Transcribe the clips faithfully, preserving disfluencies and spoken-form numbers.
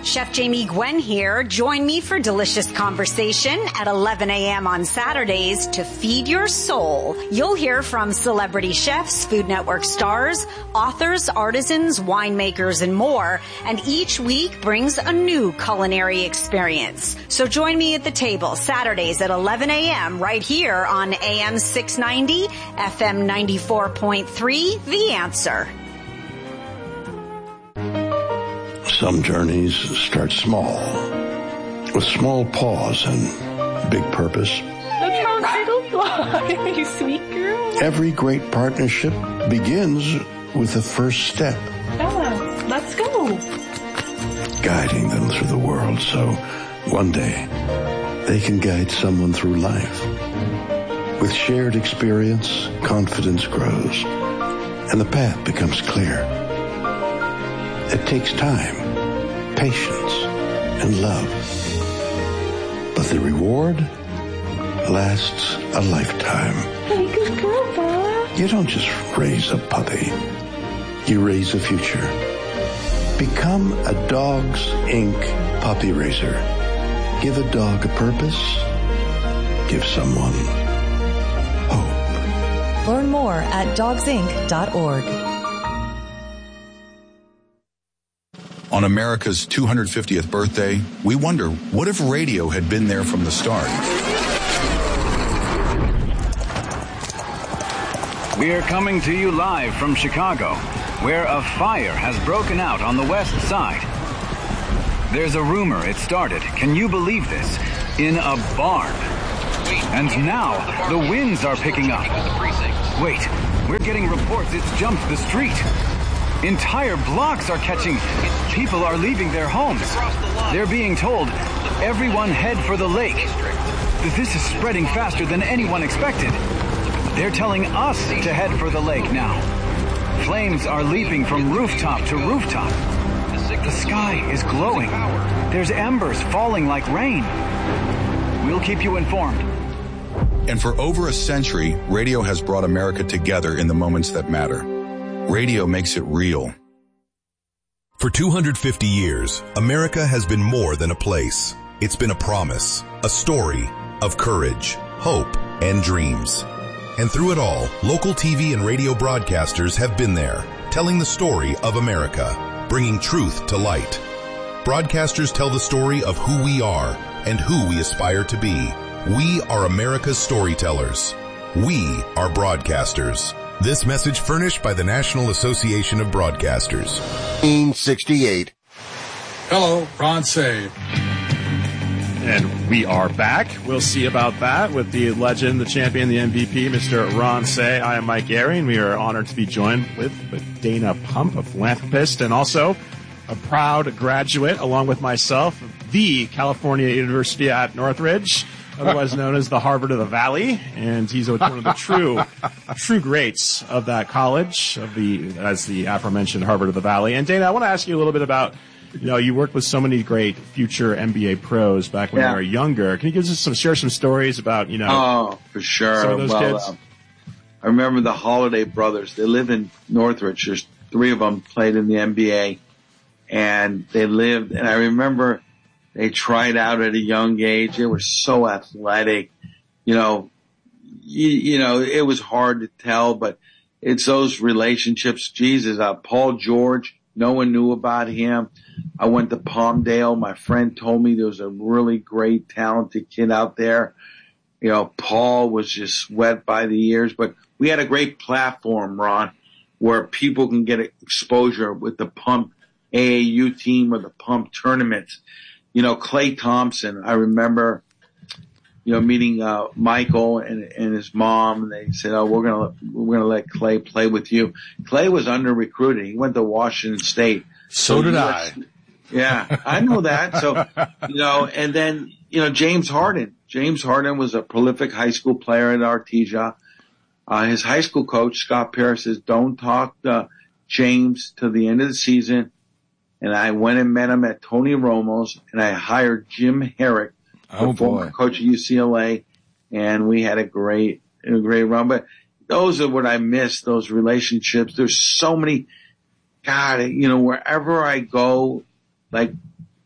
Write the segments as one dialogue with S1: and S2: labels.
S1: Chef Jamie Gwen here. Join me for delicious conversation at eleven a.m. on Saturdays to feed your soul. You'll hear from celebrity chefs, Food Network stars, authors, artisans, winemakers, and more. And each week brings a new culinary experience. So join me at the table Saturdays at eleven a.m. right here on A M six ninety, F M ninety-four point three, The Answer.
S2: Some journeys start small, with small pause and big purpose.
S3: Look how little fly, you sweet girl.
S2: Every great partnership begins with the first step.
S3: Bella, let's go.
S2: Guiding them through the world so one day they can guide someone through life. With shared experience, confidence grows, and the path becomes clear. It takes time, patience, and love. But the reward lasts a lifetime.
S3: Hey, good girl, Bella.
S2: You don't just raise a puppy. You raise a future. Become a Dogs Incorporated puppy raiser. Give a dog a purpose. Give someone hope.
S4: Learn more at dogs inc dot org.
S5: On America's two hundred fiftieth birthday, we wonder, what if radio had been there from the start?
S6: We are coming to you live from Chicago, where a fire has broken out on the west side. There's a rumor it started, can you believe this, in a barn. And now, the winds are picking up. Wait, we're getting reports it's jumped the street. Entire blocks are catching. People are leaving their homes. They're being told, everyone head for the lake. This is spreading faster than anyone expected. They're telling us to head for the lake now. Flames are leaping from rooftop to rooftop. The sky is glowing. There's embers falling like rain. We'll keep you informed.
S5: And for over a century, radio has brought America together in the moments that matter. Radio makes it real.
S7: For two hundred fifty years, America has been more than a place. It's been a promise, a story of courage, hope, and dreams. And through it all, local T V and radio broadcasters have been there, telling the story of America, bringing truth to light. Broadcasters tell the story of who we are and who we aspire to be. We are America's storytellers. We are broadcasters. This message furnished by the National Association of Broadcasters.
S2: nineteen sixty-eight.
S8: Hello, Ron Say.
S9: And we are back. We'll see about that with the legend, the champion, the M V P, Mister Ron Say. I am Mike Gary, and we are honored to be joined with Dana Pump, a philanthropist, and also a proud graduate, along with myself, of the California University at Northridge, otherwise known as the Harvard of the Valley, and he's one of the true, true greats of that college, of the as the aforementioned Harvard of the Valley. And Dana, I want to ask you a little bit about, you know, you worked with so many great future N B A pros back when yeah. you were younger. Can you give us some share some stories about, you know?
S10: Oh, for sure.
S9: Some of those
S10: well,
S9: kids.
S10: Uh, I remember the Holiday brothers. They live in Northridge. There's three of them played in the N B A, and they lived. And I remember they tried out at a young age. They were so athletic. You know, you, you know, it was hard to tell, but it's those relationships. Jesus, uh, Paul George, no one knew about him. I went to Palmdale. My friend told me there was a really great, talented kid out there. You know, Paul was just wet by the ears, but we had a great platform, Ron, where people can get exposure with the Pump A A U team or the Pump tournaments. You know, Klay Thompson, I remember, you know, meeting, uh, Michael and, and his mom, and they said, oh, we're gonna, we're gonna let Klay play with you. Klay was under recruited. He went to Washington State.
S8: So, so did I.
S10: Yeah, I know that. So, you know, and then, you know, James Harden. James Harden was a prolific high school player at Artesia. Uh, his high school coach, Scott Parrish, says, don't talk to James till the end of the season. And I went and met him at Tony Romo's, and I hired Jim Herrick,
S8: oh,
S10: the former coach at U C L A, and we had a great, a great run. But those are what I miss, those relationships. There's so many, God, you know, wherever I go, like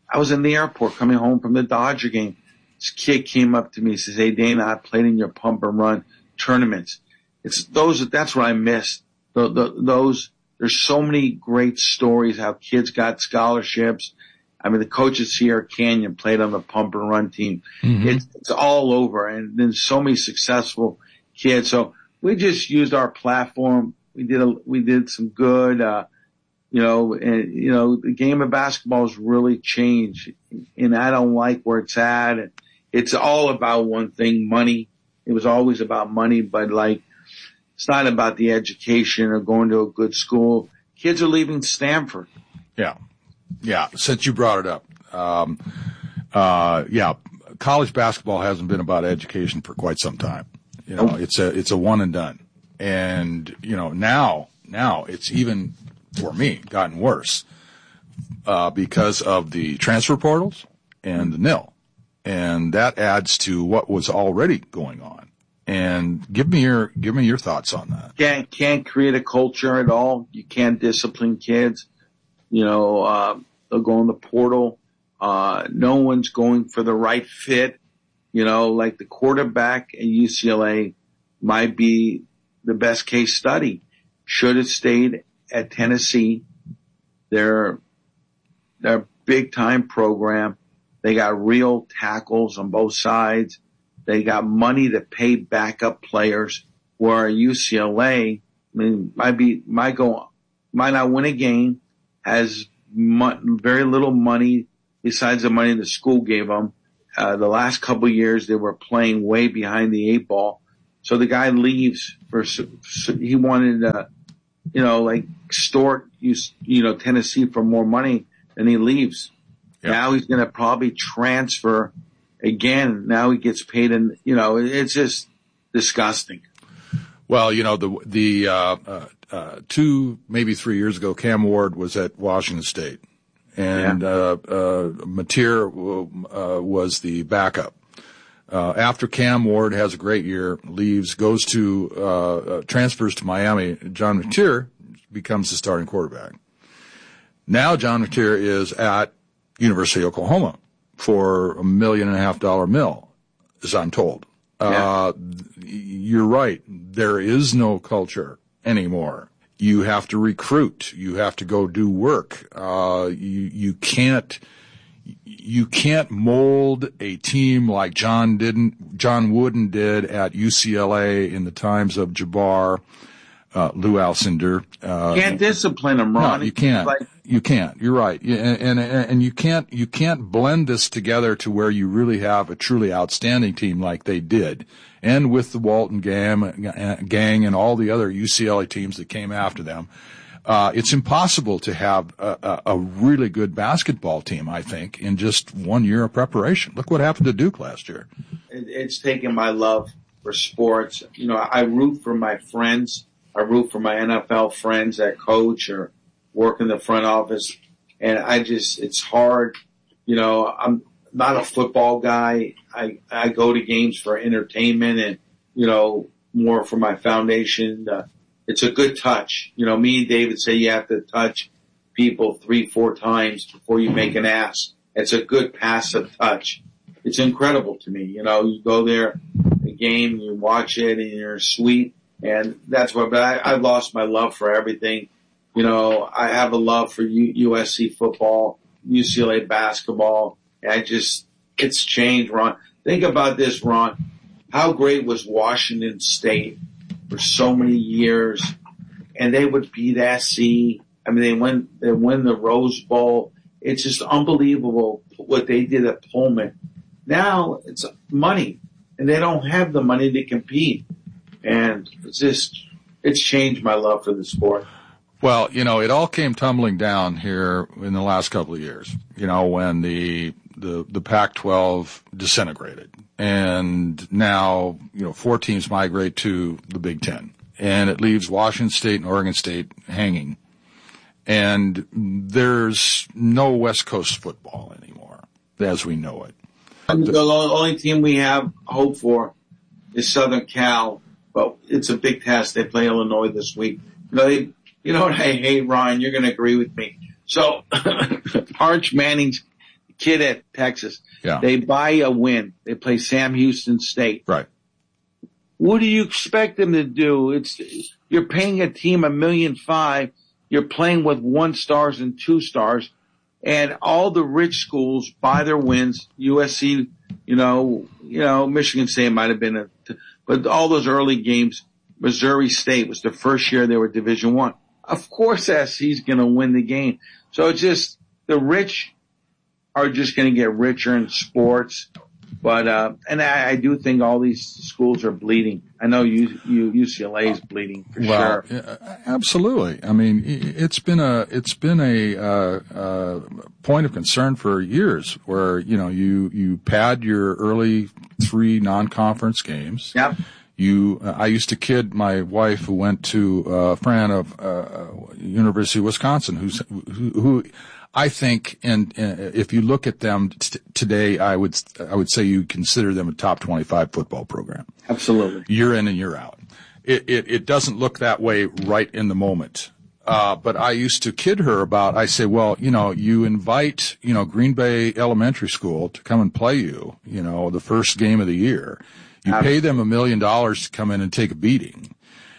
S10: I was in the airport coming home from the Dodger game. This kid came up to me and says, "Hey, Dana, I played in your pump and run tournaments." It's those, that's what I missed. The, the, those, there's so many great stories how kids got scholarships. I mean, the coaches here at Canyon played on the pump and run team. Mm-hmm. It's, it's all over, and then so many successful kids. So we just used our platform. We did a, we did some good, uh, you know, and, you know, the game of basketball has really changed, and I don't like where it's at. And it's all about one thing, money. It was always about money, but like, it's not about the education or going to a good school. Kids are leaving Stanford.
S11: Yeah. Yeah. Since you brought it up, um, uh, yeah, college basketball hasn't been about education for quite some time. You know, nope. it's a, it's a one and done. And, you know, now, now it's even, for me, gotten worse, uh, because of the transfer portals and the N I L. And that adds to what was already going on. And give me your, give me your thoughts on that.
S10: Can't, can't create a culture at all. You can't discipline kids. You know, uh, they'll go in the portal. Uh, no one's going for the right fit. You know, like the quarterback at U C L A might be the best case study. Should have stayed at Tennessee. They're, they're a big time program. They got real tackles on both sides. They got money to pay backup players. Where U C L A, I mean, might be, might go, might not win a game, has mo- very little money besides the money the school gave them. Uh, the last couple of years they were playing way behind the eight ball. So the guy leaves for, so he wanted to, you know, like extort, you, you know, Tennessee for more money, and he leaves. Yep. Now he's going to probably transfer again. Now he gets paid, and you know, it's just disgusting.
S11: Well, you know, the the uh, uh, uh, two maybe three years ago, Cam Ward was at Washington State, and yeah. uh, uh, Mateer uh, was the backup. Uh, after Cam Ward has a great year, leaves, goes to uh, uh transfers to Miami, John Mateer becomes the starting quarterback. Now John Mateer is at University of Oklahoma for a million and a half dollar mill, as I'm told. Yeah. Uh, you're right. There is no culture anymore. You have to recruit. You have to go do work. Uh, you, you can't, you can't mold a team like John didn't, John Wooden did at U C L A in the times of Jabbar, uh, Lou Alcindor. Uh,
S10: can't discipline them, Ron.
S11: No, you can't. Like, You can't. You're right. And, and, and you can't, you can't blend this together to where you really have a truly outstanding team like they did. And with the Walton gang, gang and all the other U C L A teams that came after them, uh, it's impossible to have a, a, a really good basketball team, I think, in just one year of preparation. Look what happened to Duke last year.
S10: It's taken my love for sports. You know, I root for my friends. I root for my N F L friends that coach or work in the front office, and I just, it's hard. You know, I'm not a football guy. I, I go to games for entertainment and, you know, more for my foundation. Uh, it's a good touch. You know, me and David say you have to touch people three, four times before you make an ass. It's a good passive touch. It's incredible to me. You know, you go there, the game, you watch it, and you're sweet. And that's what, but I, I've lost my love for everything. You know, I have a love for U- USC football, U C L A basketball. I just, it's changed, Ron. Think about this, Ron. How great was Washington State for so many years? And they would beat S C. I mean, they win, they win the Rose Bowl. It's just unbelievable what they did at Pullman. Now it's money, and they don't have the money to compete. And it's just, it's changed my love for the sport.
S11: Well, you know, it all came tumbling down here in the last couple of years, you know, when the, the, the Pac twelve disintegrated. And now, you know, four teams migrate to the Big Ten. And it leaves Washington State and Oregon State hanging. And there's no West Coast football anymore, as we know it.
S10: The, the only team we have hope for is Southern Cal, but it's a big test. They play Illinois this week. You know, they, you know what I hate, Ryan? You're going to agree with me. So, Arch Manning's kid at Texas.
S11: Yeah.
S10: They buy a win. They play Sam Houston State.
S11: Right.
S10: What do you expect them to do? It's you're paying a team a million five. You're playing with one stars and two stars, and all the rich schools buy their wins. U S C, you know, you know, Michigan State might have been a, but all those early games, Missouri State was the first year they were Division One. Of course, S C's going to win the game. So it's just the rich are just going to get richer in sports. But, uh, and I, I do think all these schools are bleeding. I know you, you, U C L A is bleeding for
S11: well,
S10: sure.
S11: Yeah, absolutely. I mean, it's been a, it's been a, uh, uh, point of concern for years where, you know, you, you pad your early three non-conference games.
S10: Yep.
S11: You, uh, I used to kid my wife who went to, uh, Fran of, uh, University of Wisconsin, who's, who, who, I think, and, and if you look at them t- today, I would I would say you consider them a top twenty-five football program.
S10: Absolutely,
S11: year in and year out. It it, it doesn't look that way right in the moment. Uh, but I used to kid her about. I say, well, you know, you invite you know Green Bay Elementary School to come and play you. You know, the first game of the year. You
S10: Absolutely.
S11: Pay them a million dollars to come in and take a beating.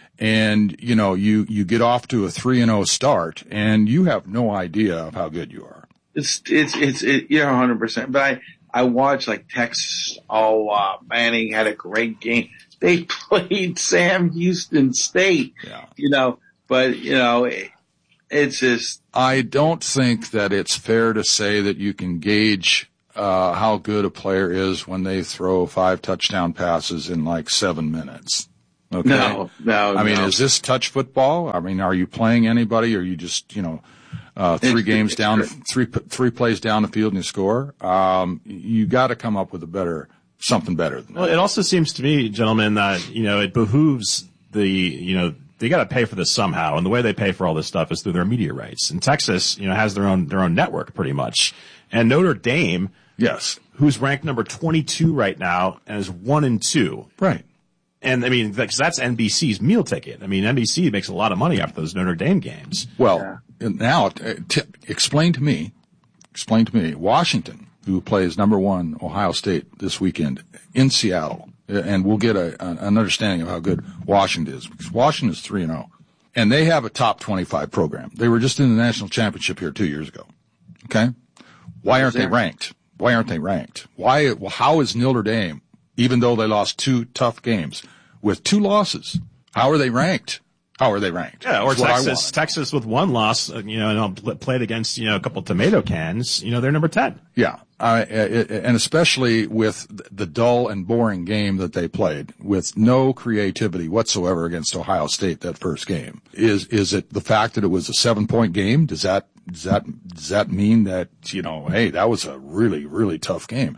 S11: And, you know, you, you get off to a three and oh start and you have no idea of how good you are.
S10: It's, it's, it's, it, you're one hundred percent. But I, I watched like Texas. Oh, uh, Manning had a great game. They played Sam Houston State,
S11: yeah.
S10: you know, but, you know, it, it's just.
S11: I don't think that it's fair to say that you can gauge, uh, how good a player is when they throw five touchdown passes in like seven minutes. Okay.
S10: No, no,
S11: I mean,
S10: no.
S11: is this touch football? I mean, are you playing anybody or are you just, you know, uh, three
S10: it's,
S11: games
S10: it's
S11: down,
S10: true.
S11: three, three plays down the field and you score? Um, you got to come up with a better, something better than that.
S9: Well, it also seems to me, gentlemen, that, you know, it behooves the, you know, they got to pay for this somehow. And the way they pay for all this stuff is through their media rights. And Texas, you know, has their own, their own network pretty much. And Notre Dame.
S11: Yes.
S9: Who's ranked number twenty-two right now and is one and two.
S11: Right.
S9: And I mean, because that's N B C's meal ticket. I mean, N B C makes a lot of money after those Notre Dame games.
S11: Well, yeah. now uh, t- explain to me, explain to me, Washington, who plays number one Ohio State this weekend in Seattle, and we'll get a, an understanding of how good Washington is, because Washington is three and oh, and they have a top twenty-five program. They were just in the national championship here two years ago. Okay, why aren't they ranked? Why aren't they ranked? Why? Well, how is Notre Dame? Even though they lost two tough games, with two losses, how are they ranked? How are they ranked?
S9: Yeah, or
S11: That's
S9: Texas, Texas with one loss, you know, and played against, you know, a couple of tomato cans, you know, they're number ten.
S11: Yeah, uh, and especially with the dull and boring game that they played, with no creativity whatsoever against Ohio State that first game. Is is it the fact that it was a seven point game? Does that does that does that mean that, you know, hey, that was a really really tough game?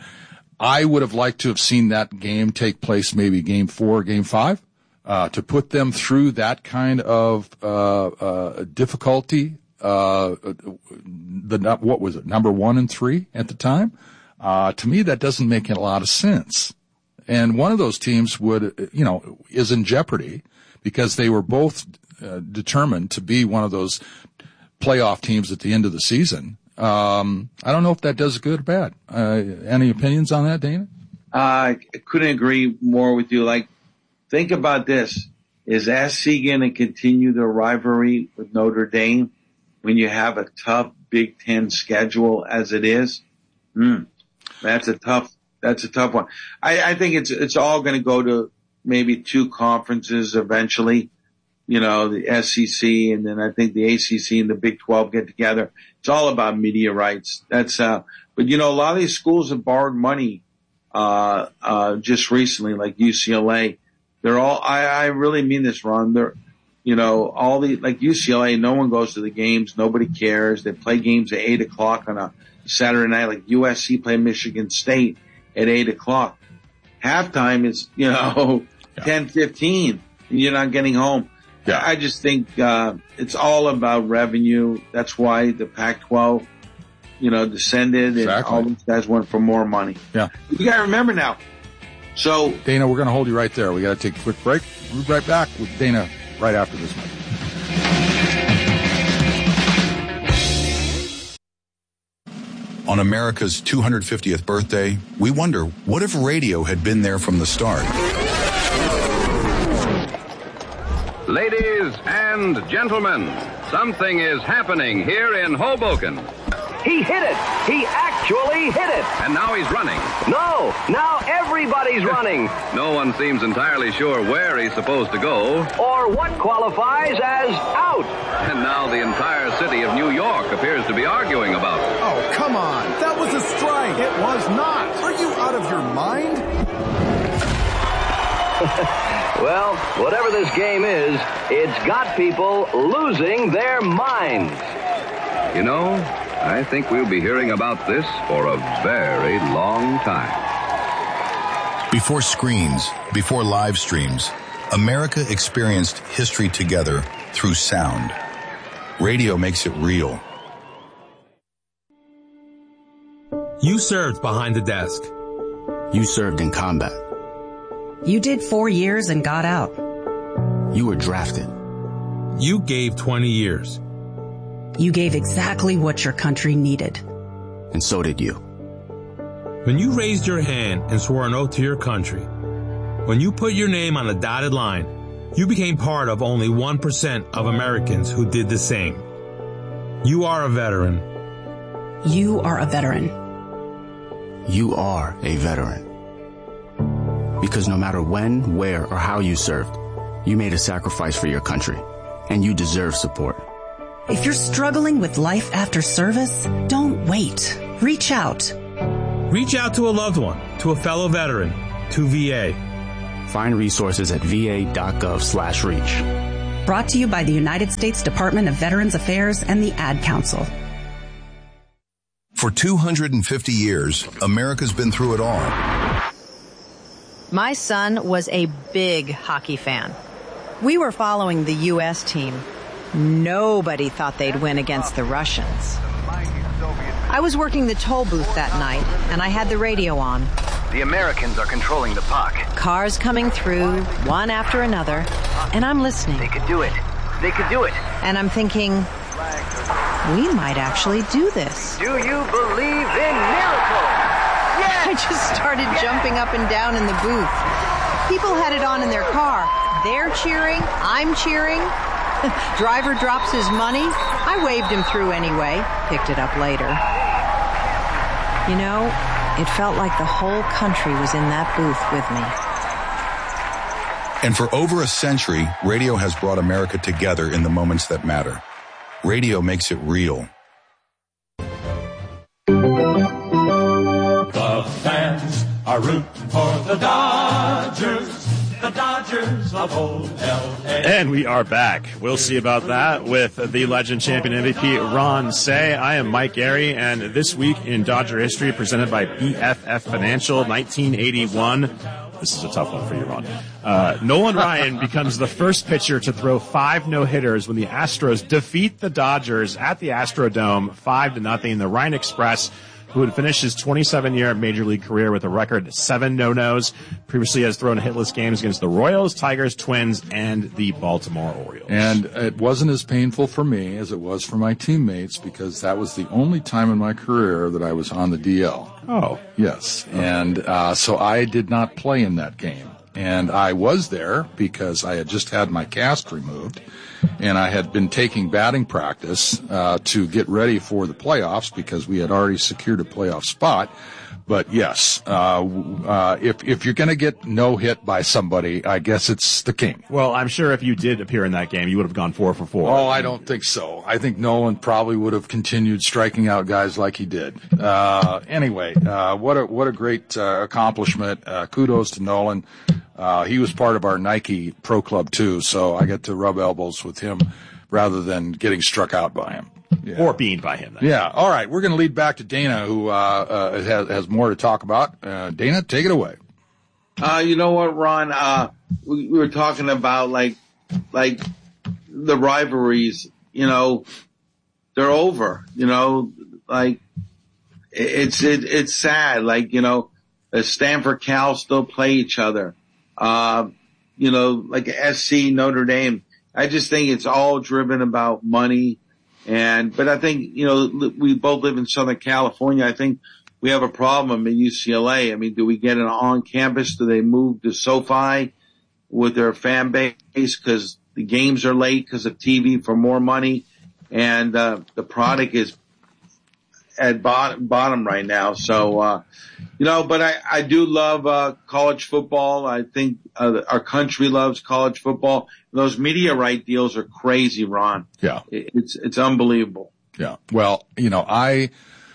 S11: I would have liked to have seen that game take place maybe game four, game five, uh, to put them through that kind of, uh, uh, difficulty, uh, the, what was it, number one and three at the time? Uh, to me, that doesn't make a lot of sense. And one of those teams would, you know, is in jeopardy because they were both uh, determined to be one of those playoff teams at the end of the season. Um, I don't know if that does good or bad. Uh, any opinions on that, Dana?
S10: Uh, I couldn't agree more with you. Like, think about this. Is S C going to continue the rivalry with Notre Dame when you have a tough Big Ten schedule as it is? Hmm. That's a tough, that's a tough one. I, I think it's, it's all going to go to maybe two conferences eventually. You know, the S E C and then I think the A C C and the Big twelve get together. It's all about media rights. That's, uh, but you know, a lot of these schools have borrowed money, uh, uh, just recently, like U C L A. They're all, I, I really mean this, Ron. They're, you know, all the, like U C L A, no one goes to the games. Nobody cares. They play games at eight o'clock on a Saturday night, like U S C play Michigan State at eight o'clock. Halftime is, you know, yeah. ten fifteen and you're not getting home. Yeah. I just think, uh, it's all about revenue. That's why the Pac twelve, you know, descended
S11: exactly.
S10: and all these guys went for more money.
S11: Yeah.
S10: You gotta remember now. So.
S11: Dana, we're gonna hold you right there. We gotta take a quick break. We'll be right back with Dana right after this one.
S5: On America's two hundred fiftieth birthday, we wonder, what if radio had been there from the start?
S12: Ladies and gentlemen, something is happening here in Hoboken.
S13: He hit it. He actually hit it.
S12: And now he's running.
S13: No, now everybody's running.
S12: No one seems entirely sure where he's supposed to go.
S13: Or what qualifies as out.
S12: And now the entire city of New York appears to be arguing about it.
S14: Oh, come on. That was a strike. It was not. Are you out of your mind?
S13: Well, whatever this game is, it's got people losing their minds.
S12: You know, I think we'll be hearing about this for a very long time.
S7: Before screens, before live streams, America experienced history together through sound.
S5: Radio makes it real.
S15: You served behind the desk.
S16: You served in combat.
S17: You did four years and got out.
S16: You were drafted.
S15: You gave twenty years.
S17: You gave exactly what your country needed.
S16: And so did you.
S15: When you raised your hand and swore an oath to your country, when you put your name on a dotted line, you became part of only one percent of Americans who did the same. You are a veteran.
S17: You are a veteran.
S16: You are a veteran. Because no matter when, where, or how you served, you made a sacrifice for your country, and you deserve support.
S17: If you're struggling with life after service, don't wait. Reach out.
S15: Reach out to a loved one, to a fellow veteran, to V A.
S16: Find resources at va.gov slash reach.
S17: Brought to you by the United States Department of Veterans Affairs and the Ad Council.
S7: For two hundred fifty years, America's been through it all.
S18: My son was a big hockey fan. We were following the U S team. Nobody thought they'd win against the Russians. I was working the toll booth that night, and I had the radio on.
S19: The Americans are controlling the puck.
S18: Cars coming through, one after another, and I'm listening.
S19: They could do it. They could do it.
S18: And I'm thinking, we might actually do this.
S19: Do you believe in miracles? Yes!
S18: I just started yes! jumping up and down in the booth. People had it on in their car. They're cheering. I'm cheering. Driver drops his money. I waved him through anyway. Picked it up later. You know, it felt like the whole country was in that booth with me.
S5: And for over a century, radio has brought America together in the moments that matter. Radio makes it real.
S20: The fans are rooting for the Dodgers. The Dodgers of old L A.
S9: And we are back. We'll see about that with the legend champion M V P Ron Cey. I am Mike Gary, and this week in Dodger history, presented by B F F Financial, nineteen eighty-one. This is a tough one for you, Ron. Uh, Nolan Ryan becomes the first pitcher to throw five no-hitters when the Astros defeat the Dodgers at the Astrodome, five to nothing. The Ryan Express, who would finish his twenty-seven-year Major League career with a record seven no-nos, previously has thrown hitless games against the Royals, Tigers, Twins, and the Baltimore Orioles.
S11: And it wasn't as painful for me as it was for my teammates, because that was the only time in my career that I was on the D L.
S9: Oh.
S11: Yes. And uh, so I did not play in that game. And I was there because I had just had my cast removed, and I had been taking batting practice uh, to get ready for the playoffs because we had already secured a playoff spot. But yes, uh, uh, if if you're going to get no hit by somebody, I guess it's the king.
S9: Well, I'm sure if you did appear in that game, you would have gone four for four.
S11: Oh, I don't think so. I think Nolan probably would have continued striking out guys like he did. Uh, anyway, uh, what a what a great uh, accomplishment. Uh, kudos to Nolan. Uh, he was part of our Nike Pro Club too, so I get to rub elbows with him rather than getting struck out by him.
S9: Yeah. Or beamed by him. Then.
S11: Yeah. All right. We're going to lead back to Dana, who uh, uh, has, has more to talk about. Uh, Dana, take it away.
S10: Uh, you know what, Ron? Uh, we, we were talking about like, like the rivalries. You know, they're over. You know, like it's it, it's sad. Like you know, Stanford, Cal still play each other. Uh, you know, like S C, Notre Dame. I just think it's all driven about money. And, but I think, you know, we both live in Southern California. I think we have a problem at U C L A. I mean, do we get an on campus? Do they move to SoFi with their fan base because the games are late because of T V for more money? And, uh, the product is at bottom, bottom right now. So, uh, you know, but I, I do love, uh, college football. I think, uh, our country loves college football. Those media right deals are crazy, Ron.
S11: Yeah.
S10: It's, it's unbelievable.
S11: Yeah. Well, you know, I,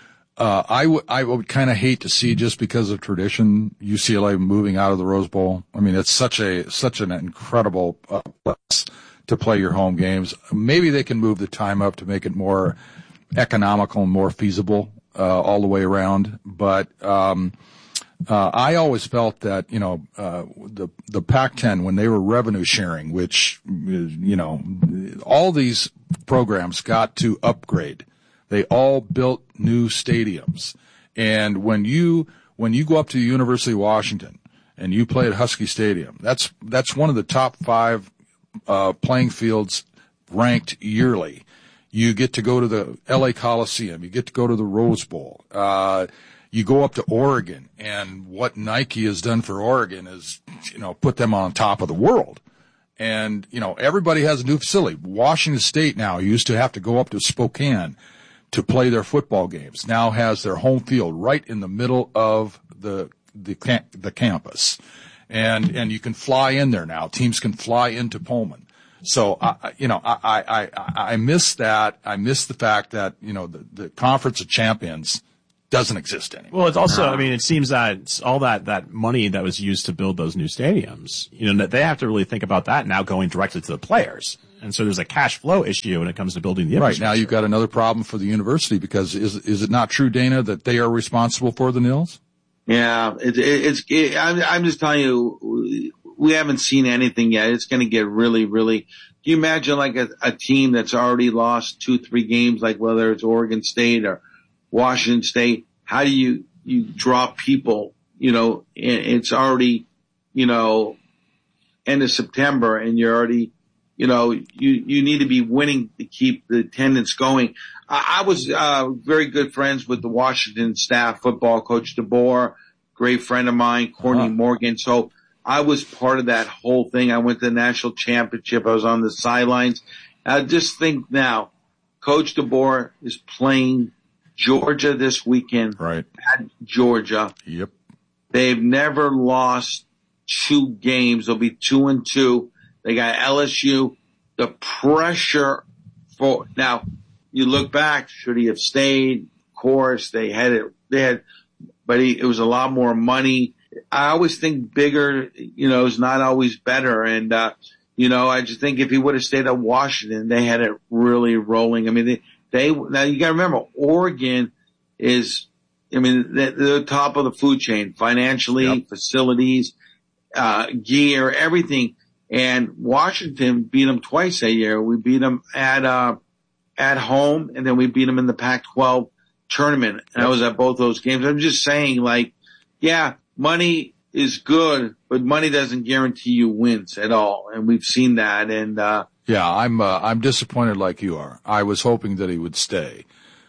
S11: uh, I would, I would kind of hate to see, just because of tradition, U C L A moving out of the Rose Bowl. I mean, it's such a, such an incredible uh, place to play your home games. Maybe they can move the time up to make it more economical and more feasible, uh, all the way around. But, um, uh, I always felt that, you know, uh, the, the Pac ten, when they were revenue sharing, which, you know, all these programs got to upgrade. They all built new stadiums. And when you, when you go up to the University of Washington and you play at Husky Stadium, that's, that's one of the top five, uh, playing fields ranked yearly. You get to go to the L A Coliseum. You get to go to the Rose Bowl. Uh, you go up to Oregon, and what Nike has done for Oregon is, you know, put them on top of the world. And, you know, everybody has a new facility. Washington State now used to have to go up to Spokane to play their football games. Now has their home field right in the middle of the, the, the campus. And, and you can fly in there now. Teams can fly into Pullman. So, I, you know, I, I, I, I miss that. I miss the fact that, you know, the, the Conference of Champions doesn't exist anymore.
S9: Well, it's also, I mean, it seems that all that, that money that was used to build those new stadiums, you know, that they have to really think about that now going directly to the players. And so there's a cash flow issue when it comes to building the infrastructure.
S11: Right. Now you've got another problem for the university, because is, is it not true, Dana, that they are responsible for the Nils?
S10: Yeah, it, it, it's, it, I'm, I'm just telling you, we haven't seen anything yet. It's going to get really, really, can you imagine like a, a team that's already lost two, three games, like whether it's Oregon State or Washington State? How do you, you draw people, you know, it's already, you know, end of September, and you're already, you know, you, you need to be winning to keep the attendance going. I, I was, uh, very good friends with the Washington staff, football coach DeBoer, great friend of mine, Courtney uh-huh. Morgan. So I was part of that whole thing. I went to the national championship. I was on the sidelines. I just think now, Coach DeBoer is playing Georgia this weekend.
S11: Right.
S10: At Georgia.
S11: Yep.
S10: They've never lost two games. They'll be two and two. They got L S U. The pressure for, now, you look back, should he have stayed? Of course, they had it, they had, but he, it was a lot more money. I always think bigger, you know, is not always better. And, uh, you know, I just think if he would have stayed at Washington, they had it really rolling. I mean, they, they, now you gotta remember, Oregon is, I mean, they're the top of the food chain, financially, yep. facilities, uh, gear, everything. And Washington beat them twice that year. We beat them at, uh, at home, and then we beat them in the Pac twelve tournament. And I was at both those games. I'm just saying, like, yeah, money is good, but money doesn't guarantee you wins at all. And we've seen that. And, uh,
S11: yeah, I'm, uh, I'm disappointed like you are. I was hoping that he would stay.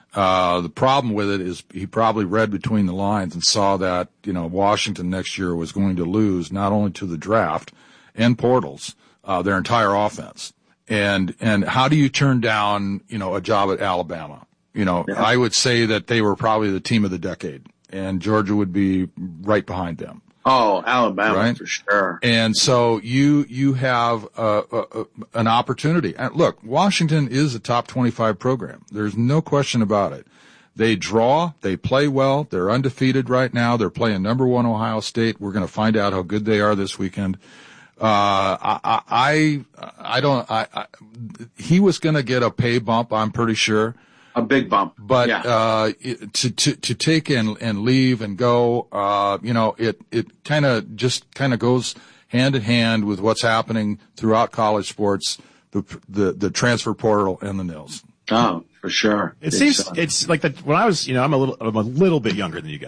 S11: Uh, the problem with it is he probably read between the lines and saw that, you know, Washington next year was going to lose not only to the draft and portals, uh, their entire offense. And, and how do you turn down, you know, a job at Alabama? You know, yeah. I would say that they were probably the team of the decade, and Georgia would be right behind them.
S10: Oh, Alabama,
S11: right?
S10: For sure.
S11: And so you, you have, uh, uh, an opportunity. And look, Washington is a top twenty-five program. There's no question about it. They draw, they play well, they're undefeated right now. They're playing number one Ohio State. We're going to find out how good they are this weekend. Uh, I, I, I don't, I, I he was going to get a pay bump, I'm pretty sure.
S10: A big bump.
S11: But,
S10: yeah.
S11: uh, to, to, to take and, and leave and go, uh, you know, it, it kind of just kind of goes hand in hand with what's happening throughout college sports, the, the, the transfer portal and the Nils.
S10: Oh, for sure.
S9: It seems, it's like that when I was, you know, I'm a little, I'm a little bit younger than you guys.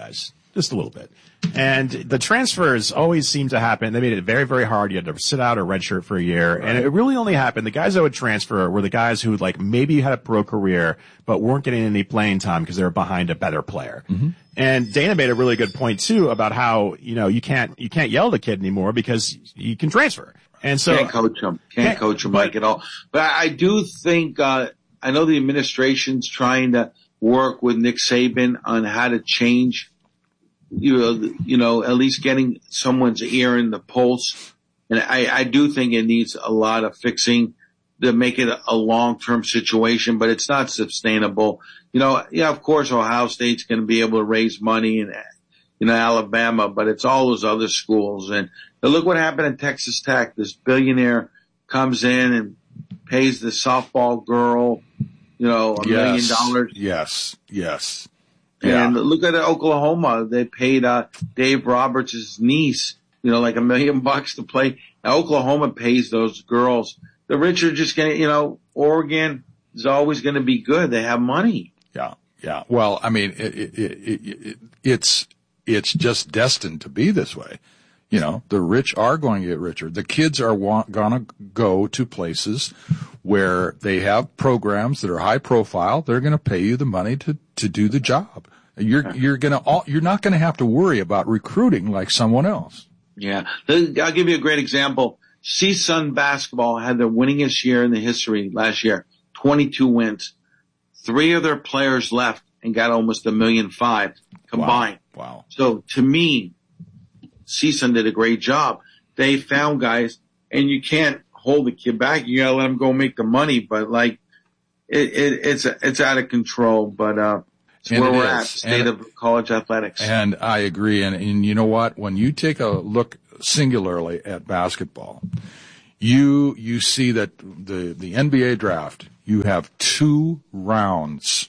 S9: just a little bit. And the transfers always seem to happen. They made it very, very hard. You had to sit out or redshirt for a year. Right. And it really only happened. The guys that would transfer were the guys who like maybe had a pro career, but weren't getting any playing time because they were behind a better player. Mm-hmm. And Dana made a really good point too about how, you know, you can't, you can't yell at a kid anymore because you can transfer. And so
S10: can't coach them, can't, can't coach them like at all. But I do think, uh, I know the administration's trying to work with Nick Saban on how to change, you know, you know, at least getting someone's ear in the pulse. And I, I do think it needs a lot of fixing to make it a, a long-term situation, but it's not sustainable. You know, yeah, of course, Ohio State's going to be able to raise money and, you know, Alabama, but it's all those other schools. And look what happened at Texas Tech. This billionaire comes in and pays the softball girl, you know, a
S11: yes.
S10: million dollars.
S11: Yes, yes.
S10: And
S11: yeah.
S10: look at Oklahoma. They paid uh, Dave Roberts' niece, you know, like a million bucks to play. Now, Oklahoma pays those girls. The rich are just going to, you know, Oregon is always going to be good. They have money.
S11: Yeah, yeah. Well, I mean, it, it, it, it, it's it's just destined to be this way. You know, the rich are going to get richer. The kids are want, gonna go to places where they have programs that are high profile. They're going to pay you the money to, to do the job. You're, you're going to, you're not going to have to worry about recruiting like someone else.
S10: Yeah. I'll give you a great example. C S U N basketball had their winningest year in the history last year, twenty-two wins. Three of their players left and got almost a million five combined.
S11: Wow. wow.
S10: So to me, C S U N did a great job. They found guys, and you can't hold the kid back. You gotta let him go make the money. But like, it, it it's it's out of control. But uh, it's
S11: and
S10: where
S11: it
S10: we're
S11: is.
S10: at, the state
S11: and,
S10: of college athletics.
S11: And I agree. And, and you know what? When you take a look singularly at basketball, you you see that the the N B A draft, you have two rounds,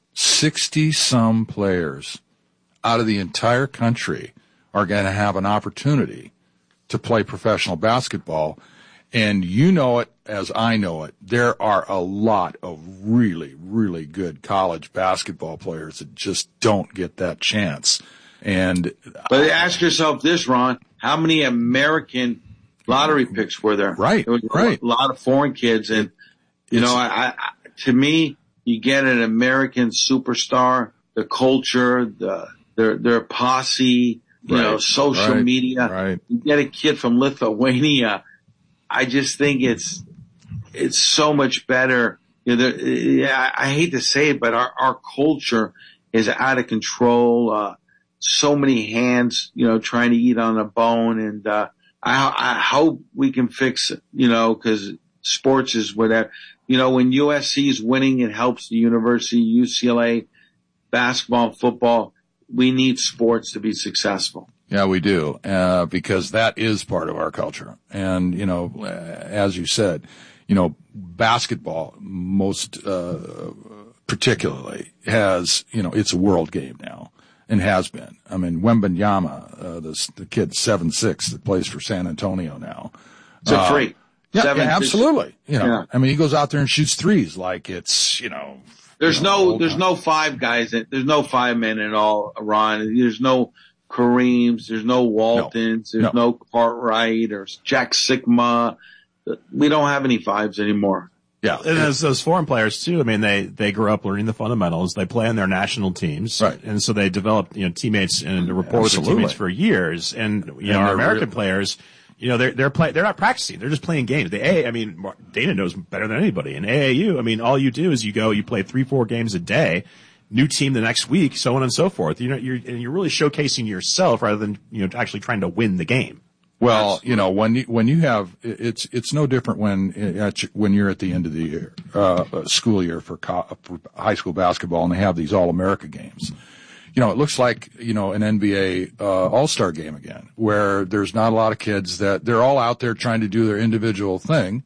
S11: sixty some players out of the entire country are going to have an opportunity to play professional basketball. And you know it as I know it. There are a lot of really, really good college basketball players that just don't get that chance. And
S10: but ask yourself this, Ron, how many American lottery picks were there?
S11: Right,
S10: there was
S11: right.
S10: A lot of foreign kids. And, you know, I, I, to me, you get an American superstar, the culture, the, their, their posse, you
S11: right,
S10: know, social
S11: right,
S10: media.
S11: Right.
S10: You get a kid from Lithuania. I just think it's, it's so much better. You know, there, yeah, I hate to say it, but our, our culture is out of control. Uh, so many hands, you know, trying to eat on a bone. And, uh, I, I hope we can fix it, you know, cause sports is whatever, you know, when U S C is winning, it helps the university, U C L A, basketball, football. We need sports to be successful.
S11: Yeah, we do, uh, because that is part of our culture. And, you know, as you said, you know, basketball most, uh, particularly has, you know, it's a world game now and has been. I mean, Wembanyama, uh, the, the kid seven six that plays for San Antonio now.
S10: It's a
S11: uh,
S10: freak.
S11: Yeah,
S10: Seven,
S11: yeah, absolutely. You know,
S10: yeah.
S11: I mean, he goes out there and shoots threes like it's, you know,
S10: There's
S11: you know,
S10: no, there's
S11: time.
S10: no five guys. In, there's no five men at all, Ron. There's no Kareems. There's no Waltons.
S11: No,
S10: there's
S11: no.
S10: no Cartwright or Jack Sigma. We don't have any fives anymore.
S9: Yeah. And as those foreign players too, I mean, they, they grew up learning the fundamentals. They play on their national teams.
S11: Right.
S9: And so they develop, you know, teammates and rapport with their
S11: Absolutely.
S9: teammates for years. And, you know,
S11: And
S9: our American
S11: real-
S9: players, you know, they're, they're play, they're not practicing. They're just playing games. The A, I mean, Dana knows better than anybody. In A A U, I mean, all you do is you go, you play three, four games a day, new team the next week, so on and so forth. You know, you're, and you're really showcasing yourself rather than, you know, actually trying to win the game.
S11: Well,
S10: Absolutely.
S11: you know, when you, when you have, it's, it's no different when, at, when you're at the end of the year, uh, school year for, co- for high school basketball and they have these All-America games. You know, it looks like, you know, an N B A, uh, All-Star game again, where there's not a lot of kids that they're all out there trying to do their individual thing.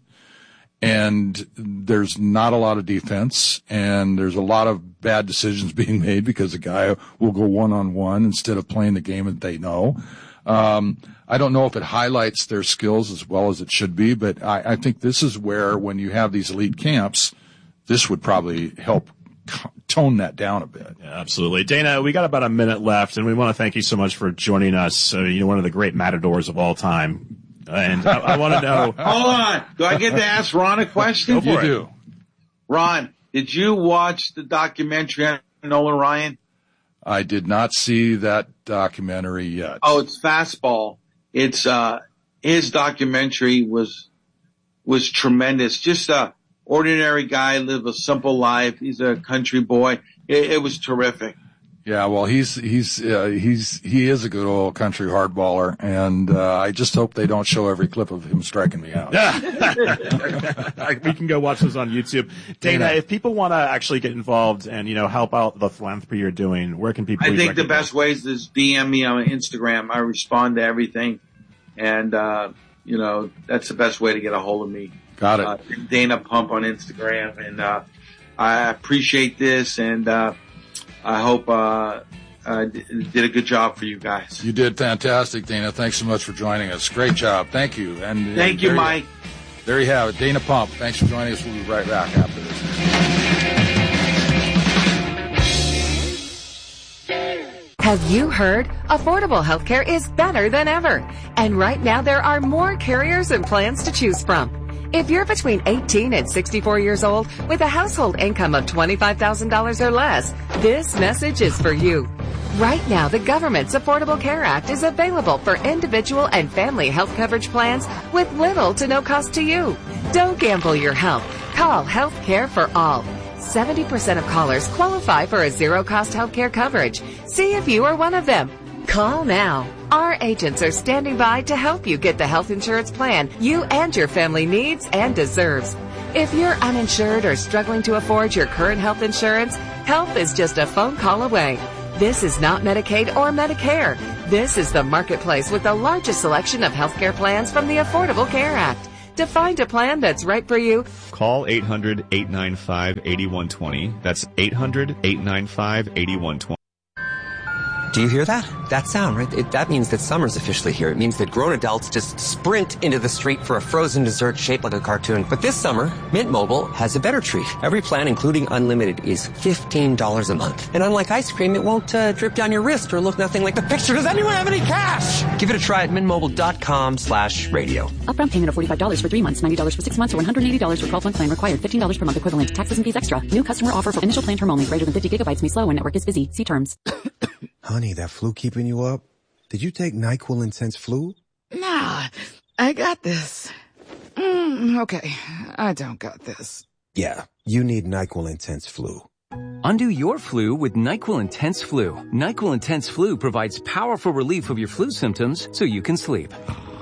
S11: And there's not a lot of defense and there's a lot of bad decisions being made because the guy will go one on one instead of playing the game that they know. Um, I don't know if it highlights their skills as well as it should be, but I, I think this is where when you have these elite camps, this would probably help tone that down a bit.
S9: Yeah, absolutely. Dana, we got about a minute left, and we want to thank you so much for joining us. Uh, you're one of the great matadors of all time. And I, I want to know.
S10: Hold on. Do I get to ask Ron a question?
S11: Go for you it. do.
S10: Ron, did you watch the documentary on Nolan Ryan?
S11: I did not see that documentary yet.
S10: Oh, it's Fastball. It's, uh, his documentary was, was tremendous. Just a ordinary guy, live a simple life. He's a country boy. It, it was terrific.
S11: Yeah, well, he's, he's, uh, he's, he is a good old country hardballer, and, uh, I just hope they don't show every clip of him striking me out.
S9: We can go watch those on YouTube. Dana, Dana, if people want to actually get involved and, you know, help out the philanthropy you're doing, where can people?
S10: I think the best ways is D M me on Instagram. I respond to everything. And, uh, you know, that's the best way to get a hold of me.
S11: Got it.
S10: Uh, Dana Pump on Instagram. And, uh, I appreciate this, and, uh, I hope, uh, uh, did a good job for you guys.
S11: You did fantastic, Dana. Thanks so much for joining us. Great job. Thank you. And
S10: Thank you, Mike.
S11: You, there you have it. Dana Pump. Thanks for joining us. We'll be right back after this.
S21: Have you heard? Affordable healthcare is better than ever. And right now there are more carriers and plans to choose from. If you're between eighteen and sixty-four years old with a household income of twenty-five thousand dollars or less, this message is for you. Right now, the government's Affordable Care Act is available for individual and family health coverage plans with little to no cost to you. Don't gamble your health. Call Health Care for All. seventy percent of callers qualify for a zero-cost health care coverage. See if you are one of them. Call now. Our agents are standing by to help you get the health insurance plan you and your family needs and deserves. If you're uninsured or struggling to afford your current health insurance, help is just a phone call away. This is not Medicaid or Medicare. This is the marketplace with the largest selection of healthcare plans from the Affordable Care Act. To find a plan that's right for you,
S22: call eight hundred, eight nine five, eight one two zero. That's eight hundred, eight nine five, eight one two zero.
S23: Do you hear that? That sound, right? It, that means that summer's officially here. It means that grown adults just sprint into the street for a frozen dessert shaped like a cartoon. But this summer, Mint Mobile has a better treat. Every plan, including unlimited, is fifteen dollars a month. And unlike ice cream, it won't uh, drip down your wrist or look nothing like the picture. Does anyone have any cash? Give it a try at mintmobile.com slash radio.
S24: Upfront payment of forty-five dollars for three months, ninety dollars for six months, or one hundred eighty dollars for twelve-month plan required. fifteen dollars per month equivalent. Taxes and fees extra. New customer offer for initial plan term only. Greater than fifty gigabytes may slow when network is busy. See terms.
S25: Honey, that flu keeping you up? Did you take NyQuil Intense Flu?
S26: Nah, I got this. Mm, okay, I don't got this.
S25: Yeah, you need NyQuil Intense Flu.
S27: Undo your flu with NyQuil Intense Flu. NyQuil Intense Flu provides powerful relief of your flu symptoms so you can sleep.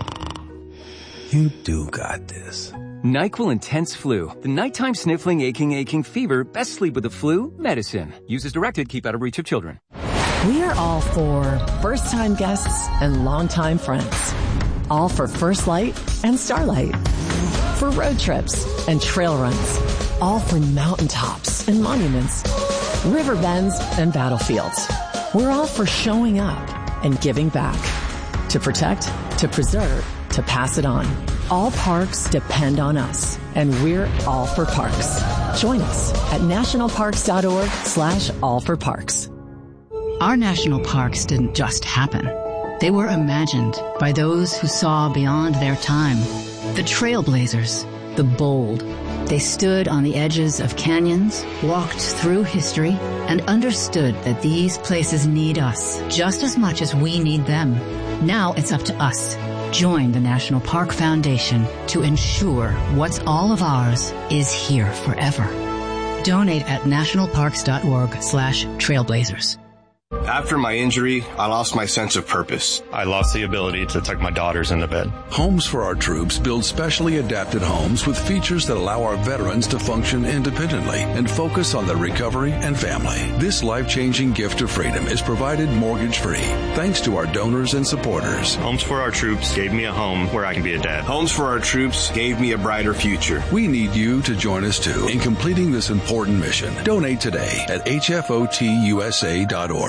S25: You do got this.
S27: NyQuil Intense Flu. The nighttime sniffling, aching, aching fever. Best sleep with the flu medicine. Use as directed. Keep out of reach of children.
S4: We are all for first-time guests and long-time friends. All for First Light and Starlight. For road trips and trail runs. All for mountaintops and monuments. River bends and battlefields. We're all for showing up and giving back. To protect, to preserve, to pass it on. All parks depend on us, and we're all for parks. Join us at nationalparks.org slash all for parks.
S28: Our national parks didn't just happen. They were imagined by those who saw beyond their time. The trailblazers, the bold. They stood on the edges of canyons, walked through history, and understood that these places need us just as much as we need them. Now it's up to us. Join the National Park Foundation to ensure what's all of ours is here forever. Donate at nationalparks.org slash trailblazers.
S29: After my injury, I lost my sense of purpose.
S22: I lost the ability to tuck my daughters into bed.
S2: Homes for Our Troops build specially adapted homes with features that allow our veterans to function independently and focus on their recovery and family. This life-changing gift of freedom is provided mortgage-free thanks to our donors and supporters.
S22: Homes for Our Troops gave me a home where I can be a dad.
S29: Homes for Our Troops gave me a brighter future.
S2: We need you to join us too in completing this important mission. Donate today at H F O T U S A dot org.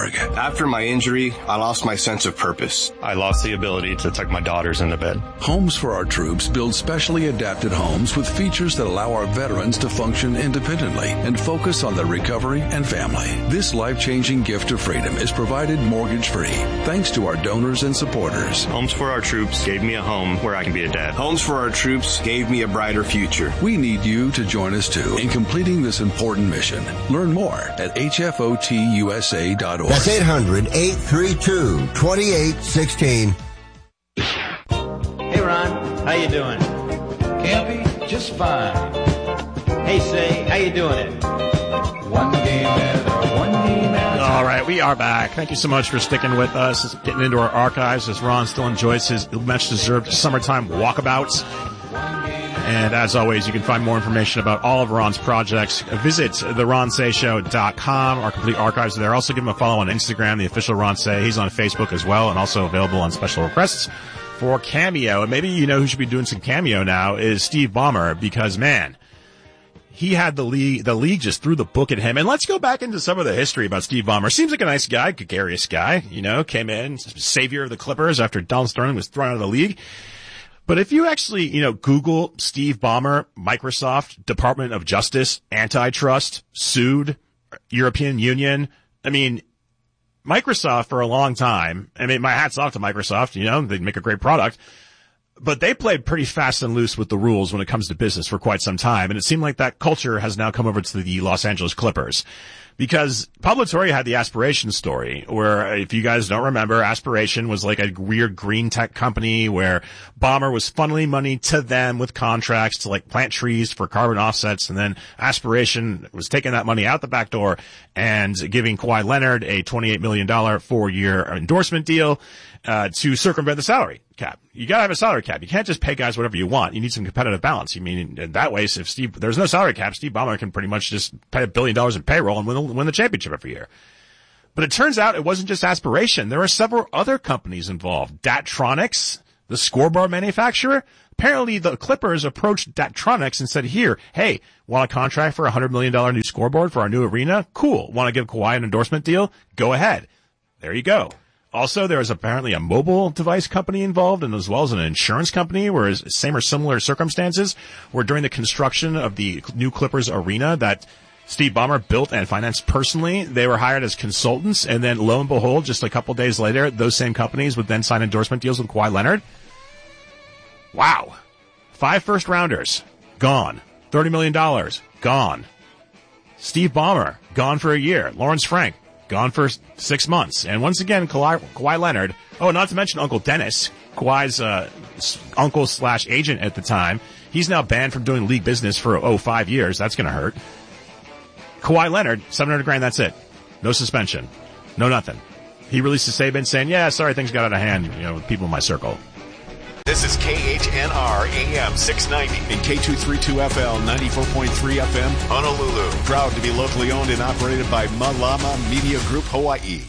S2: org.
S29: After my injury, I lost my sense of purpose.
S22: I lost the ability to tuck my daughters into bed.
S2: Homes for Our Troops builds specially adapted homes with features that allow our veterans to function independently and focus on their recovery and family. This life-changing gift of freedom is provided mortgage-free thanks to our donors and supporters.
S22: Homes for Our Troops gave me a home where I can be a dad.
S29: Homes for Our Troops gave me a brighter future.
S2: We need you to join us too in completing this important mission. Learn more at H F O T U S A dot org.
S1: That's eight hundred, eight three two, two eight one six.
S3: Hey Ron, how you doing?
S20: Campy, just fine.
S3: Hey Say, how you doing it?
S20: One game at a one game at a
S9: All right, we are back. Thank you so much for sticking with us, getting into our archives as Ron still enjoys his much-deserved summertime walkabouts. And as always, you can find more information about all of Ron's projects. Visit the ron say show dot com. Our complete archives are there. Also give him a follow on Instagram, the official Ron Say. He's on Facebook as well, and also available on special requests for Cameo. And maybe you know who should be doing some Cameo now is Steve Ballmer, because, man, he had the league, the league just threw the book at him. And let's go back into some of the history about Steve Ballmer. Seems like a nice guy, gregarious guy, you know, came in, savior of the Clippers after Donald Sterling was thrown out of the league. But if you actually, you know, Google Steve Ballmer, Microsoft, Department of Justice, antitrust, sued, European Union, I mean, Microsoft for a long time, I mean, my hat's off to Microsoft, you know, they make a great product, but they played pretty fast and loose with the rules when it comes to business for quite some time. And it seemed like that culture has now come over to the Los Angeles Clippers. Because Publitoria had the Aspiration story, where, if you guys don't remember, Aspiration was like a weird green tech company where Ballmer was funneling money to them with contracts to like plant trees for carbon offsets, and then Aspiration was taking that money out the back door and giving Kawhi Leonard a twenty-eight million dollars four-year endorsement deal uh to circumvent the salary cap. You gotta have a salary cap. You can't just pay guys whatever you want. You need some competitive balance. You mean, in that way, if Steve, there's no salary cap, Steve Ballmer can pretty much just pay a billion dollars in payroll and win the, win the championship every year. But it turns out it wasn't just Aspiration. There are several other companies involved. Datronix, the scoreboard manufacturer. Apparently the Clippers approached Datronix and said, here, hey, want a contract for a one hundred million dollars new scoreboard for our new arena? Cool. Want to give Kawhi an endorsement deal? Go ahead. There you go. Also, there is apparently a mobile device company involved, and as well as an insurance company, where same or similar circumstances, where during the construction of the new Clippers arena that Steve Ballmer built and financed personally, they were hired as consultants, and then lo and behold, just a couple days later, those same companies would then sign endorsement deals with Kawhi Leonard. Wow. Five first rounders, gone. thirty million dollars, gone. Steve Ballmer, gone for a year. Lawrence Frank, gone for six months. And once again, Kawhi, Kawhi Leonard, oh, not to mention Uncle Dennis, Kawhi's uh, uncle slash agent at the time. He's now banned from doing league business for, oh, five years. That's going to hurt. Kawhi Leonard, seven hundred grand, that's it. No suspension. No nothing. He released a statement saying, yeah, sorry, things got out of hand, you know, with people in my circle.
S6: This is K H N R A M six ninety
S8: and K two thirty-two F L ninety-four point three F M
S6: Honolulu.
S8: Proud to be locally owned and operated by Malama Media Group Hawaii.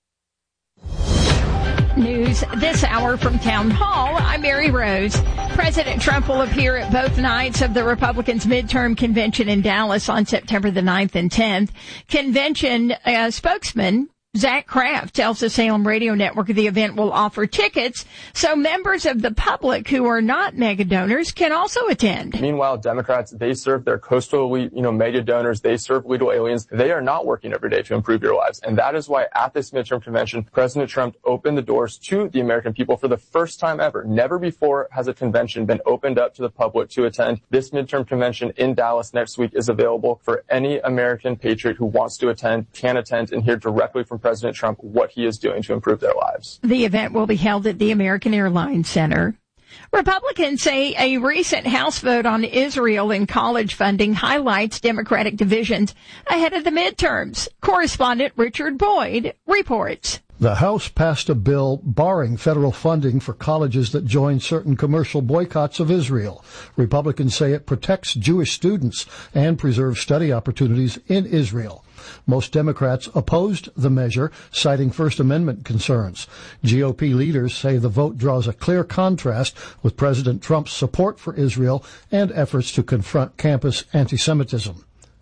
S12: News this hour from Town Hall. I'm Mary Rose. President Trump will appear at both nights of the Republicans' midterm convention in Dallas on September the ninth and tenth. Convention uh, spokesman Zach Kraft tells the Salem Radio Network the event will offer tickets so members of the public who are not mega donors can also attend.
S13: Meanwhile, Democrats, they serve their coastal elite, you know, mega donors. They serve illegal aliens. They are not working every day to improve your lives. And that is why at this midterm convention, President Trump opened the doors to the American people for the first time ever. Never before has a convention been opened up to the public to attend. This midterm convention in Dallas next week is available for any American patriot who wants to attend, can attend, and hear directly from President Trump what he is doing to improve their lives.
S12: The event will be held at the American Airlines Center. Republicans say a recent House vote on Israel and college funding highlights Democratic divisions ahead of the midterms. Correspondent Richard Boyd reports.
S14: The House passed a bill barring federal funding for colleges that join certain commercial boycotts of Israel. Republicans say it protects Jewish students and preserves study opportunities in Israel. Most Democrats opposed the measure, citing First Amendment concerns. G O P leaders say the vote draws a clear contrast with President Trump's support for Israel and efforts to confront campus anti-Semitism.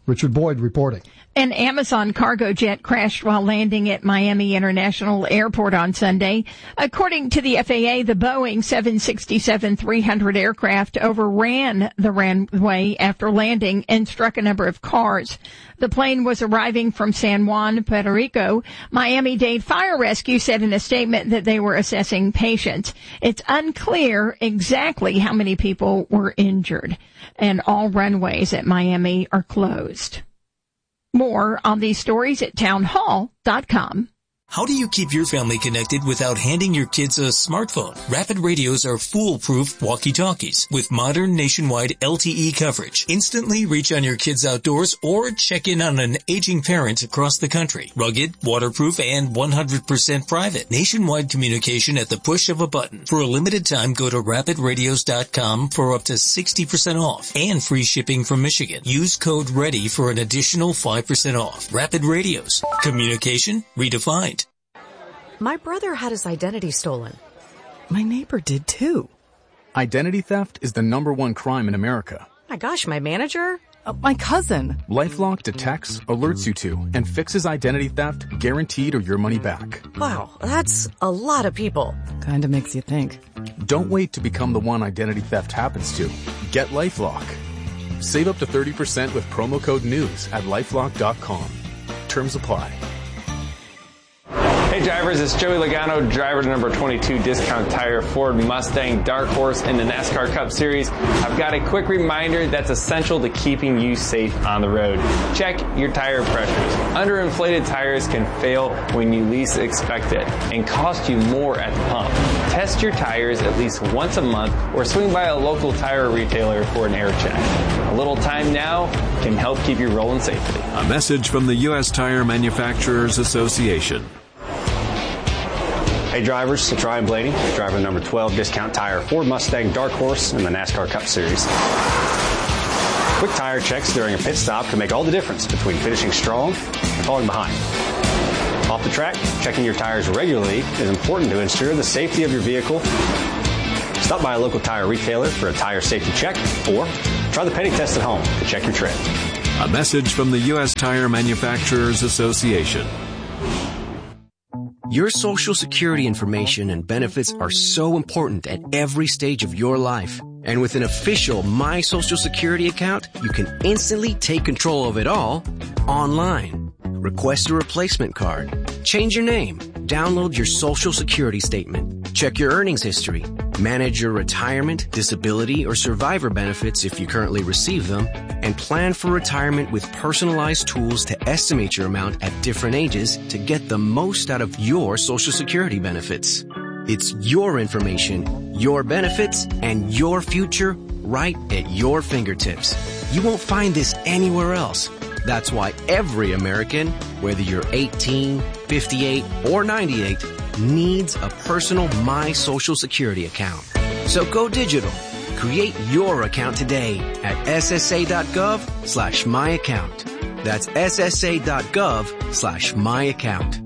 S14: Richard Boyd reporting.
S12: An Amazon cargo jet crashed while landing at Miami International Airport on Sunday. According to the F A A, the Boeing seven sixty-seven three hundred aircraft overran the runway after landing and struck a number of cars. The plane was arriving from San Juan, Puerto Rico. Miami-Dade Fire Rescue said in a statement that they were assessing patients. It's unclear exactly how many people were injured, and all runways at Miami are closed. More on these stories at townhall dot com.
S5: How do you keep your family connected without handing your kids a smartphone? Rapid Radios are foolproof walkie-talkies with modern nationwide L T E coverage. Instantly reach on your kids outdoors or check in on an aging parent across the country. Rugged, waterproof, and one hundred percent private. Nationwide communication at the push of a button. For a limited time, go to rapid radios dot com for up to sixty percent off and free shipping from Michigan. Use code READY for an additional five percent off. Rapid Radios. Communication redefined.
S7: My brother had his identity stolen. My neighbor did too.
S10: Identity theft is the number one crime in America.
S7: My gosh, my manager? Uh, my cousin.
S10: LifeLock detects, alerts you to, and fixes identity theft guaranteed or your money back.
S7: Wow, that's a lot of people. Kinda makes you think.
S10: Don't wait to become the one identity theft happens to. Get LifeLock. Save up to thirty percent with promo code NEWS at lifelock dot com. Terms apply.
S11: Hey drivers, it's Joey Logano, driver number twenty-two Discount Tire Ford Mustang Dark Horse in the NASCAR Cup Series. I've got a quick reminder that's essential to keeping you safe on the road. Check your tire pressures. Underinflated tires can fail when you least expect it and cost you more at the pump. Test your tires at least once a month or swing by a local tire retailer for an air check. A little time now can help keep you rolling safely.
S15: A message from the U S Tire Manufacturers Association.
S16: Hey drivers, it's Ryan Blaney, driver number twelve Discount Tire Ford Mustang Dark Horse in the NASCAR Cup Series. Quick tire checks during a pit stop can make all the difference between finishing strong and falling behind. Off the track, checking your tires regularly is important to ensure the safety of your vehicle. Stop by a local tire retailer for a tire safety check or try the petty test at home to check your tread.
S15: A message from the U S Tire Manufacturers Association.
S17: Your Social Security information and benefits are so important at every stage of your life. And with an official My Social Security account, you can instantly take control of it all online. Request a replacement card. Change your name. Download your Social Security statement. Check your earnings history. Manage your retirement, disability, or survivor benefits if you currently receive them. And plan for retirement with personalized tools to estimate your amount at different ages to get the most out of your Social Security benefits. It's your information, your benefits, and your future right at your fingertips. You won't find this anywhere else. That's why every American, whether you're eighteen, fifty-eight, or ninety-eight, needs a personal My Social Security account. So go digital. Create your account today at ssa.gov slash my account. That's ssa.gov slash my account.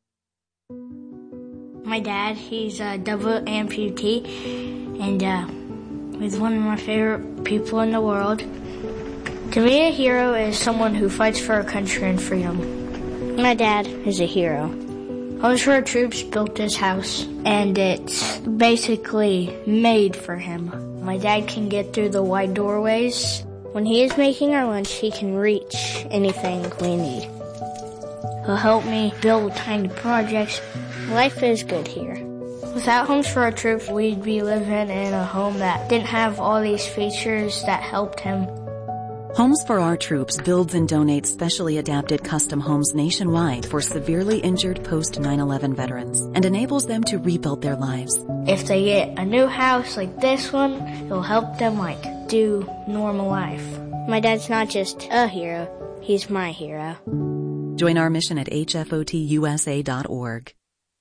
S18: My dad, he's a double amputee, and uh, he's one of my favorite people in the world. To me, a hero is someone who fights for our country and freedom. My dad is a hero. Homes for Our Troops built this house, and it's basically made for him. My dad can get through the wide doorways. When he is making our lunch, he can reach anything we need. He'll help me build tiny projects. Life is good here. Without Homes for Our Troops, we'd be living in a home that didn't have all these features that helped him.
S19: Homes for Our Troops builds and donates specially adapted custom homes nationwide for severely injured post nine eleven veterans and enables them to rebuild their lives.
S18: If they get a new house like this one, it'll help them like do normal life. My dad's not just a hero, he's my hero.
S19: Join our mission at H F O T U S A dot org.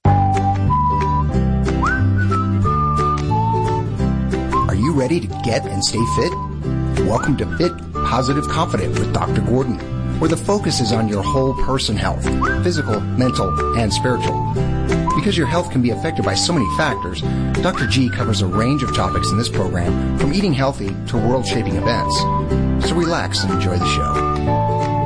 S30: Are you ready to get and stay fit? Welcome to Fit, Positive, Confident with Doctor Gordon, where the focus is on your whole person health, physical, mental, and spiritual. Because your health can be affected by so many factors, Doctor G covers a range of topics in this program, from eating healthy to world-shaping events. So relax and enjoy the show.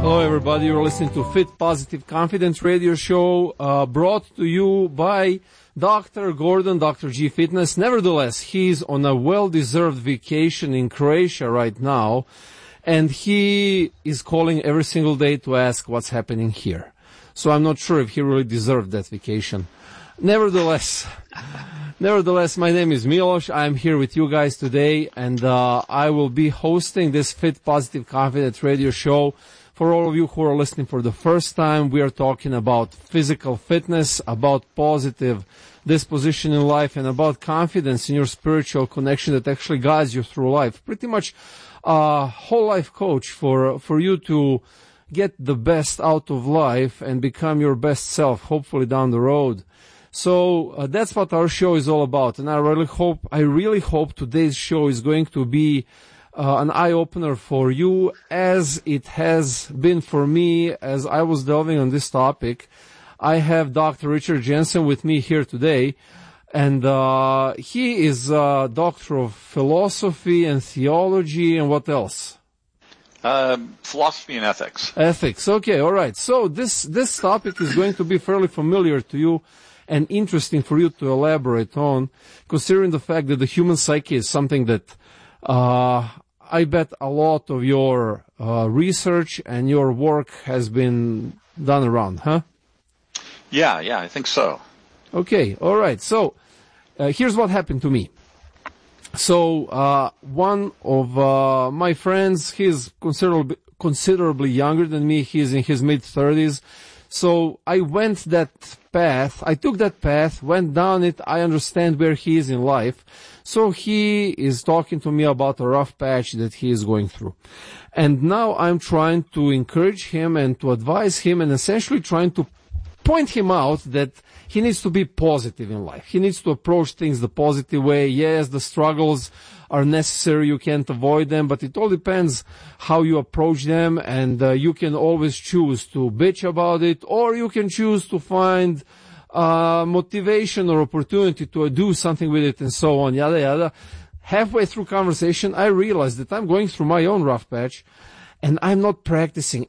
S4: Hello, everybody. You're listening to Fit Positive Confidence Radio Show, uh, brought to you by Doctor Gordon, Doctor G Fitness. Nevertheless, he's on a well-deserved vacation in Croatia right now, and he is calling every single day to ask what's happening here. So I'm not sure if he really deserved that vacation. Nevertheless, nevertheless, my name is Miloš. I'm here with you guys today, and uh, I will be hosting this Fit Positive Confidence Radio Show. For all of you who are listening for the first time, we are talking about physical fitness, about positive disposition in life, and about confidence in your spiritual connection that actually guides you through life. Pretty much a whole life coach for, for you to get the best out of life and become your best self, hopefully down the road. So uh, that's what our show is all about, and I really hope, I really hope today's show is going to be Uh, an eye-opener for you, as it has been for me as I was delving on this topic. I have Doctor Richard Jensen with me here today, and uh, he is a doctor of philosophy and theology, and what else?
S21: Uh, philosophy and ethics.
S4: Ethics, okay, all right. So this, this topic is going to be fairly familiar to you and interesting for you to elaborate on, considering the fact that the human psyche is something that uh I bet a lot of your uh, research and your work has been done around, huh?
S21: Yeah, yeah, I think so.
S4: Okay, all right. So uh, here's what happened to me. So uh, one of uh, my friends, he's considerably, considerably younger than me. He's in his mid-thirties. So I went that path. I took that path, went down it. I understand where he is in life. So he is talking to me about a rough patch that he is going through. And now I'm trying to encourage him and to advise him, and essentially trying to point him out that he needs to be positive in life. He needs to approach things the positive way. Yes, the struggles are necessary. You can't avoid them, but it all depends how you approach them. And uh, you can always choose to bitch about it, or you can choose to find uh motivation or opportunity to do something with it, and so on, yada, yada. Halfway through conversation, I realized that I'm going through my own rough patch, and I'm not practicing